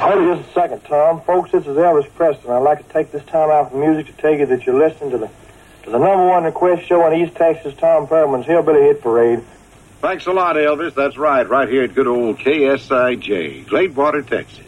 Hold it just a second, Tom. Folks, this is Elvis Preston. I'd like to take this time out from music to tell you that you're listening to the number one request show in East Texas, Tom Perlman's Hillbilly Hit Parade. Thanks a lot, Elvis. That's right here at good old KSIJ, Gladewater, Texas.